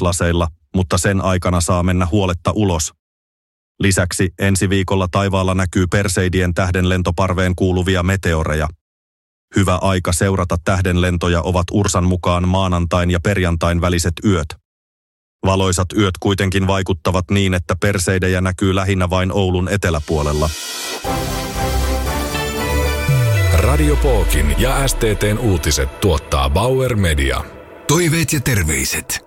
auringonpaistajaslaseilla, mutta sen aikana saa mennä huoletta ulos. Lisäksi ensi viikolla taivaalla näkyy Perseidien tähdenlentoparveen kuuluvia meteoreja. Hyvä aika seurata tähdenlentoja ovat Ursan mukaan maanantain ja perjantain väliset yöt. Valoisat yöt kuitenkin vaikuttavat niin, että perseidejä näkyy lähinnä vain Oulun eteläpuolella. Radio Pookin ja STT:n uutiset tuottaa Bauer Media. Toiveet ja terveiset.